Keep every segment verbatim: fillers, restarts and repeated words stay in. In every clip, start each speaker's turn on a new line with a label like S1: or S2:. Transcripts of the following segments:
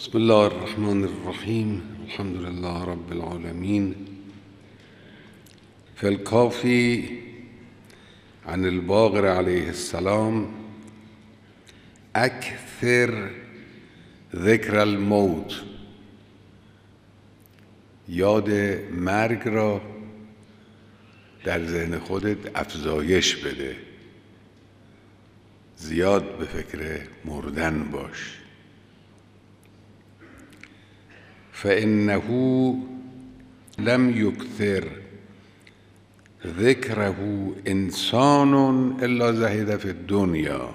S1: بسم الله الرحمن الرحيم. الحمد لله رب العالمين. في الكافي عن الباقر عليه السلام: اکثر ذکر الموت، یاد مرگ را در ذهن خودت افزایش بده، زیاد به فکر مردن باش. فإنه لم يكثر ذكره انسان الا زهد في الدنیا.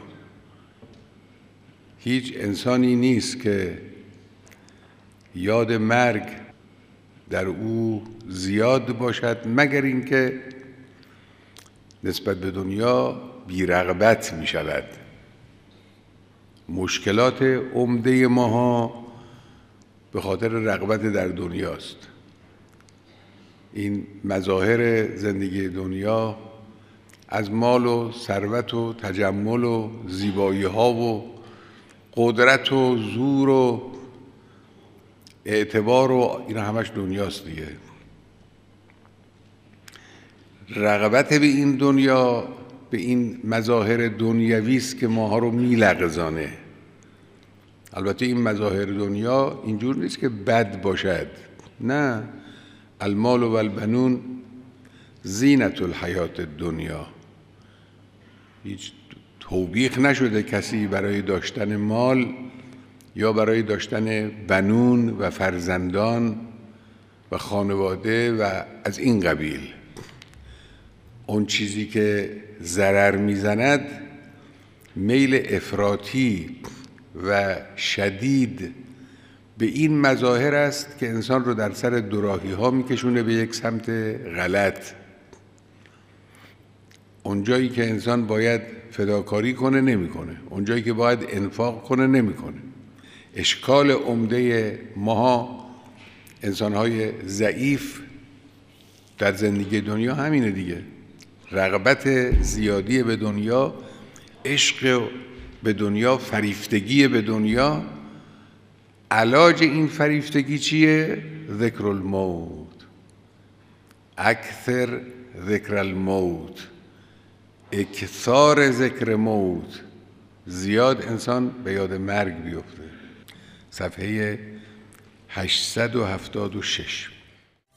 S1: هیچ انسانی نیست که یاد مرگ در او زیاد باشد مگر اینکه نسبت به دنیا بی‌رغبت می شود. مشکلات عمده ماها به خاطر رغبت در دنیاست. این مظاهر زندگی دنیا از مال و ثروت و تجمل و زیبایی ها و قدرت و زور و اعتبار و این همش دنیاست دیگه. رغبت به این دنیا، به این مظاهر دنیوی است که ماها رو میلغزانه. البته این مظاهر دنیا اینجور نیست که بد باشد، نه. المال و البنون زینت الحیات الدنیا. هیچ توبیخ نشده کسی برای داشتن مال یا برای داشتن بنون و فرزندان و خانواده و از این قبیل. اون چیزی که ضرر میزند میل افراطی و شدید به این مظاهر است که انسان رو در سر دوراهی ها میکشونه به یک سمت غلط. اونجایی که انسان باید فداکاری کنه نمیکنه، اونجایی که باید انفاق کنه نمیکنه. اشکال عمده ماها انسانهای ضعیف در زندگی دنیا همینه دیگه. رغبت زیادی به دنیا، عشق به دنیا، فریفتگی به دنیا. علاج این فریفتگی چیه؟ ذکر الموت. اکثر ذکر الموت، اکثار ذکر موت. زیاد انسان به یاد مرگ بیفته. صفحه هشتصد و هفتاد و شش.